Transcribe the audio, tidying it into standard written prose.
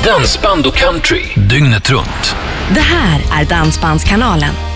Dansband och country. Dygnet runt. Det här är Dansbandskanalen.